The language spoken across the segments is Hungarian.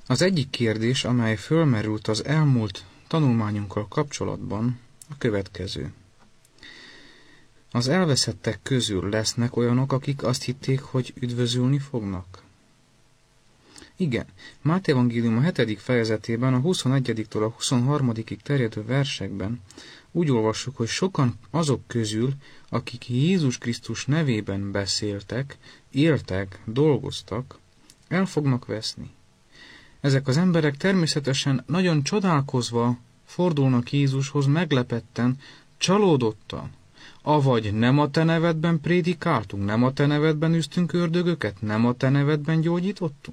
Az egyik kérdés, amely fölmerült az elmúlt tanulmányunkkal kapcsolatban, a következő. Az elveszettek közül lesznek olyanok, akik azt hitték, hogy üdvözülni fognak? Igen, Máté evangélium a 7. fejezetében, a 21-től a 23. terjedő versekben úgy olvassuk, hogy sokan azok közül, akik Jézus Krisztus nevében beszéltek, éltek, dolgoztak, el fognak veszni. Ezek az emberek természetesen nagyon csodálkozva fordulnak Jézushoz meglepetten, csalódottan. Avagy nem a te nevedben prédikáltunk, nem a te nevedben üztünk ördögöket, nem a te nevedben gyógyítottunk?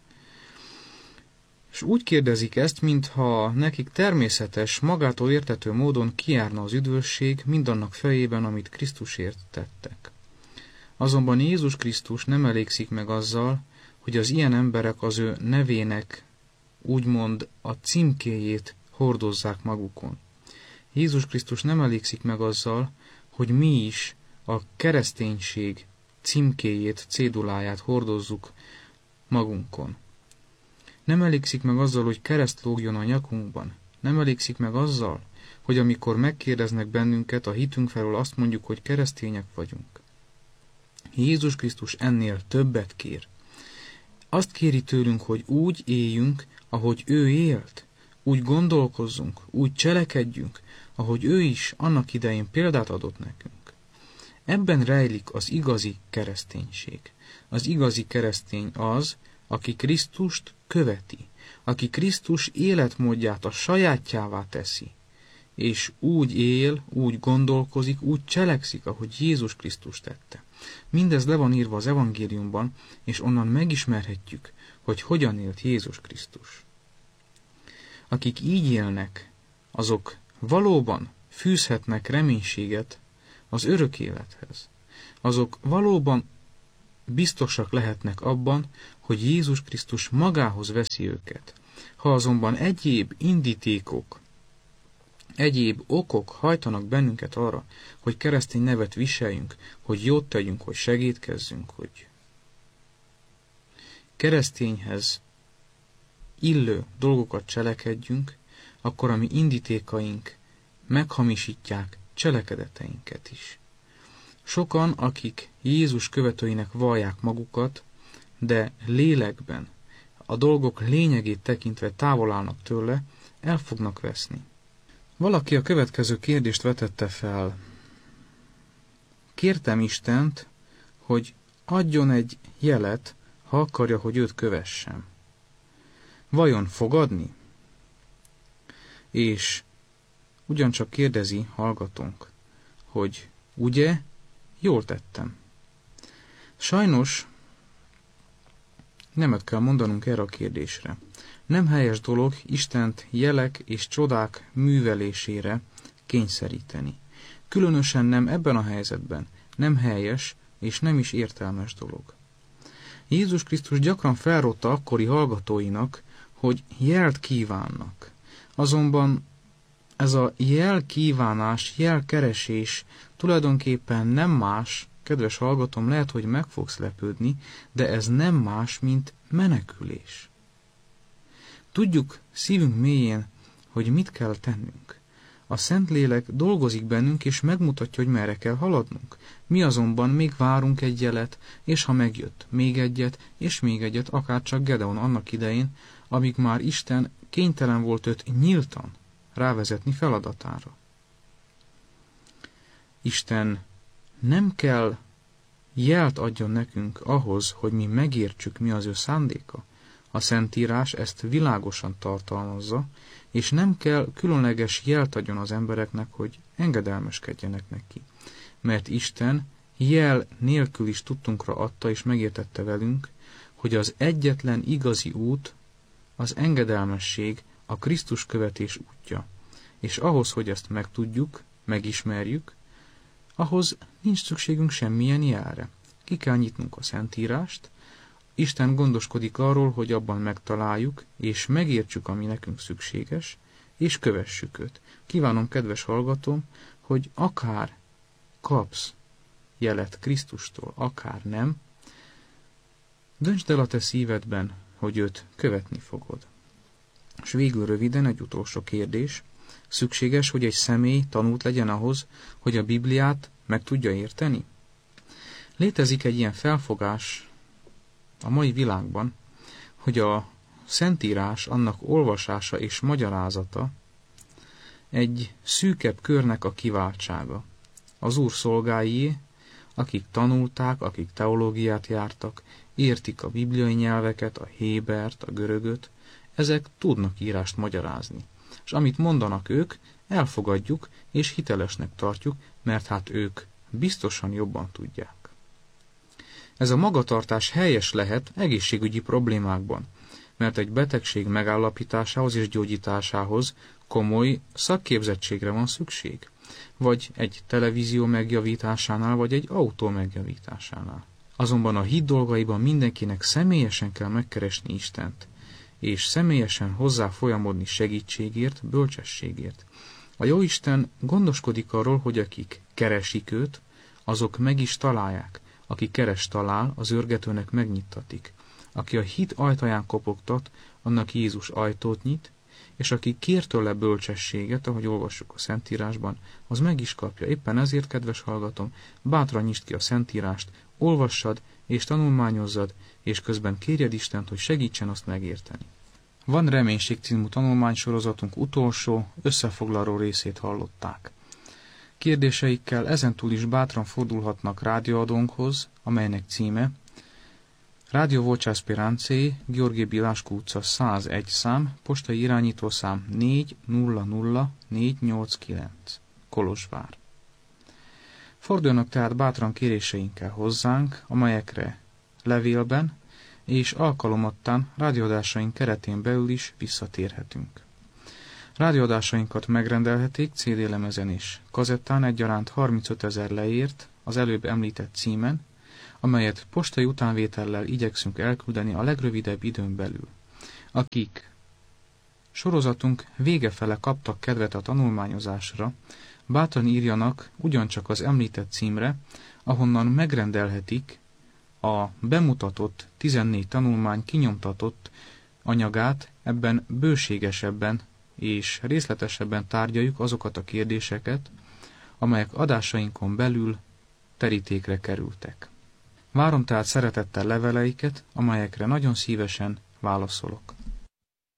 És úgy kérdezik ezt, mintha nekik természetes, magától értető módon kijárna az üdvösség mindannak fejében, amit Krisztusért tettek. Azonban Jézus Krisztus nem elégszik meg azzal, hogy az ilyen emberek az ő nevének, úgymond a címkéjét hordozzák magukon. Jézus Krisztus nem elégszik meg azzal, hogy mi is a kereszténység címkéjét, céduláját hordozzuk magunkon. Nem elégszik meg azzal, hogy kereszt lógjon a nyakunkban. Nem elégszik meg azzal, hogy amikor megkérdeznek bennünket a hitünk felől, azt mondjuk, hogy keresztények vagyunk. Jézus Krisztus ennél többet kér. Azt kéri tőlünk, hogy úgy éljünk, ahogy ő élt, úgy gondolkozzunk, úgy cselekedjünk, ahogy ő is annak idején példát adott nekünk. Ebben rejlik az igazi kereszténység. Az igazi keresztény az, aki Krisztust követi, aki Krisztus életmódját a sajátjává teszi, és úgy él, úgy gondolkozik, úgy cselekszik, ahogy Jézus Krisztus tette. Mindez le van írva az evangéliumban, és onnan megismerhetjük, hogy hogyan élt Jézus Krisztus. Akik így élnek, azok valóban fűzhetnek reménységet az örök élethez. Azok valóban biztosak lehetnek abban, hogy Jézus Krisztus magához veszi őket. Ha azonban egyéb indítékok, egyéb okok hajtanak bennünket arra, hogy keresztény nevet viseljünk, hogy jót tegyünk, hogy segítkezzünk, hogy keresztényhez illő dolgokat cselekedjünk, akkor a mi indítékaink meghamisítják cselekedeteinket is. Sokan, akik Jézus követőinek vallják magukat, de lélekben, a dolgok lényegét tekintve távol állnak tőle, el fognak veszni. Valaki a következő kérdést vetette fel. Kértem Istent, hogy adjon egy jelet, ha akarja, hogy őt kövessem. Vajon fog adni? És ugyancsak kérdezi hallgatónk, hogy ugye, jól tettem. Sajnos nemet kell mondanunk erre a kérdésre. Nem helyes dolog Istent jelek és csodák művelésére kényszeríteni. Különösen nem ebben a helyzetben. Nem helyes és nem is értelmes dolog. Jézus Krisztus gyakran felrótta akkori hallgatóinak, hogy jelt kívánnak. Azonban ez a jelkívánás, jelkeresés tulajdonképpen nem más, kedves hallgatom, lehet, hogy meg fogsz lepődni, de ez nem más, mint menekülés. Tudjuk szívünk mélyén, hogy mit kell tennünk. A Szentlélek dolgozik bennünk, és megmutatja, hogy merre kell haladnunk. Mi azonban még várunk egy jelet, és ha megjött, még egyet, és még egyet, akárcsak Gedeon annak idején, amíg már Isten kénytelen volt őt nyíltan rávezetni feladatára. Isten nem kell jelt adjon nekünk ahhoz, hogy mi megértsük, mi az ő szándéka. A Szentírás ezt világosan tartalmazza, és nem kell különleges jelt adjon az embereknek, hogy engedelmeskedjenek neki. Mert Isten jel nélkül is tudtunkra adta és megértette velünk, hogy az egyetlen igazi út az engedelmesség, a Krisztus követés útja. És ahhoz, hogy ezt megtudjuk, megismerjük, ahhoz nincs szükségünk semmilyen jelre. Ki kell nyitnunk a Szentírást, Isten gondoskodik arról, hogy abban megtaláljuk, és megértsük, ami nekünk szükséges, és kövessük őt. Kívánom, kedves hallgatóm, hogy akár kapsz jelet Krisztustól, akár nem, döntsd el a te szívedben, hogy őt követni fogod. És végül röviden egy utolsó kérdés. Szükséges, hogy egy személy tanult legyen ahhoz, hogy a Bibliát meg tudja érteni? Létezik egy ilyen felfogás a mai világban, hogy a Szentírás, annak olvasása és magyarázata egy szűkebb körnek a kiváltsága. Az Úr szolgáié, akik tanulták, akik teológiát jártak, értik a bibliai nyelveket, a hébert, a görögöt, ezek tudnak írást magyarázni. És amit mondanak ők, elfogadjuk és hitelesnek tartjuk, mert hát ők biztosan jobban tudják. Ez a magatartás helyes lehet egészségügyi problémákban, mert egy betegség megállapításához és gyógyításához komoly szakképzettségre van szükség, vagy egy televízió megjavításánál, vagy egy autó megjavításánál. Azonban a hit dolgaiban mindenkinek személyesen kell megkeresni Istent, és személyesen hozzá folyamodni segítségért, bölcsességért. A Jóisten gondoskodik arról, hogy akik keresik őt, azok meg is találják. Aki keres talál, az őrgetőnek megnyittatik. Aki a hit ajtaján kopogtat, annak Jézus ajtót nyit, és aki kér tőle bölcsességet, ahogy olvassuk a Szentírásban, az meg is kapja. Éppen ezért, kedves hallgatom, bátran nyisd ki a Szentírást, olvassad és tanulmányozzad, és közben kérjed Istent, hogy segítsen azt megérteni. Van Reménység című tanulmánysorozatunk utolsó, összefoglaló részét hallották. Kérdéseikkel ezentúl is bátran fordulhatnak rádióadónkhoz, amelynek címe Radio Voce Speranței, Gheorghe Bilascu utca 101 szám, postai irányítószám 400489, Kolozsvár. Forduljanak tehát bátran kéréseinkkel hozzánk, amelyekre levélben és alkalomattán rádióadásaink keretén belül is visszatérhetünk. Rádióadásainkat megrendelhetik CD-lemezen és kazettán egyaránt 35 000 leért az előbb említett címen, amelyet postai utánvétellel igyekszünk elküldeni a legrövidebb időn belül. Akik sorozatunk végefele kaptak kedvet a tanulmányozásra, bátran írjanak ugyancsak az említett címre, ahonnan megrendelhetik a bemutatott 14 tanulmány kinyomtatott anyagát, ebben bőségesebben és részletesebben tárgyaljuk azokat a kérdéseket, amelyek adásainkon belül terítékre kerültek. Várom tehát szeretettel leveleiket, amelyekre nagyon szívesen válaszolok.